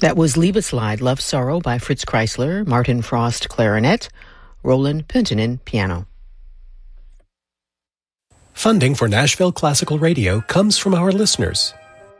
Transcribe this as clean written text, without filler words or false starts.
That was Liebeslied, Love Sorrow by Fritz Kreisler, Martin Frost clarinet, Roland Penttinen piano. Funding for Nashville Classical Radio comes from our listeners